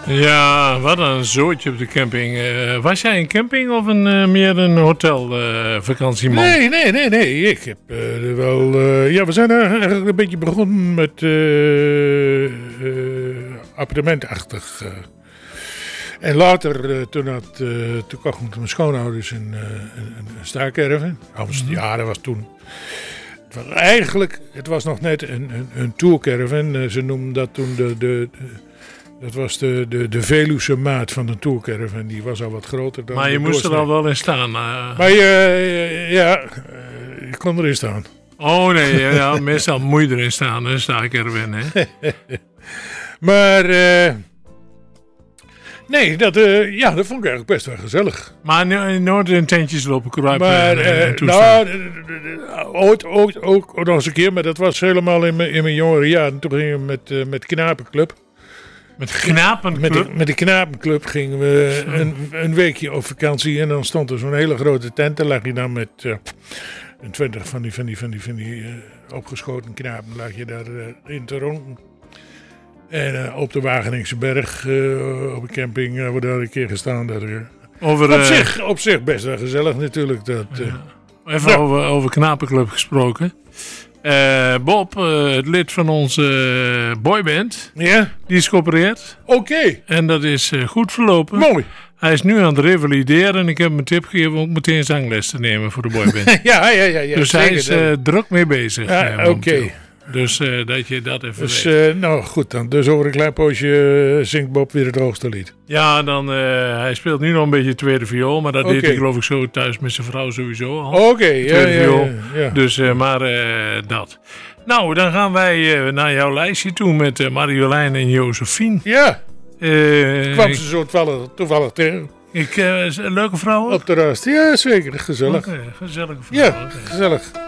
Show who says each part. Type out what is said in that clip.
Speaker 1: Ja, wat een zootje op de camping. Was jij een camping of meer een hotelvakantieman?
Speaker 2: Nee. Ik heb wel... we zijn eigenlijk een beetje begonnen met appartementachtig. En later, toen kochten mijn schoonouders een staakerven. Ja, dat was toen... Het was nog net een tourcaravan. Ze noemden dat toen dat was de Veluwse maat van de tourcaravan. Die was al wat groter dan.
Speaker 1: Maar je moest er al wel in staan.
Speaker 2: Maar ik kon erin staan.
Speaker 1: Oh nee, ja, meestal moet je erin staan. Een staakerven, hè?
Speaker 2: Maar... Nee, dat vond ik eigenlijk best wel gezellig.
Speaker 1: Maar nooit in tentjes lopen kruipen.
Speaker 2: Maar ook nog eens een keer, maar dat was helemaal in mijn jongere jaren. Toen gingen we met Knapenclub.
Speaker 1: Met Knapenclub?
Speaker 2: Met de Knapenclub gingen we een weekje op vakantie en dan stond er zo'n hele grote tent. Daar lag je dan met 20 van die opgeschoten knapen lag je daar in te ronken. En op de Wageningse Berg, op een camping, hebben we daar een keer gestaan. Op zich best wel gezellig natuurlijk.
Speaker 1: Even over Knapenclub gesproken. Bob, het lid van onze boyband, die is geopereerd.
Speaker 2: Oké.
Speaker 1: En dat is goed verlopen.
Speaker 2: Mooi.
Speaker 1: Hij is nu aan het revalideren en ik heb hem een tip gegeven om meteen zangles te nemen voor de boyband.
Speaker 2: Ja.
Speaker 1: Dus hij is druk mee bezig.
Speaker 2: Oké.
Speaker 1: Dus dat je dat even
Speaker 2: weet. Nou goed dan. Dus over een klein poosje zingt Bob weer het hoogste lied.
Speaker 1: Ja, dan hij speelt nu nog een beetje tweede viool. Maar dat deed hij geloof ik zo thuis met zijn vrouw sowieso al.
Speaker 2: Oké.
Speaker 1: Viool. Ja. Dus dat. Nou, dan gaan wij naar jouw lijstje toe met Marjolein en Josephine.
Speaker 2: Ja. Kwam ze zo toevallig tegen.
Speaker 1: Leuke vrouwen?
Speaker 2: Op de rast. Ja, zeker. Gezellig.
Speaker 1: Gezellige vrouwen.
Speaker 2: Ja, gezellig.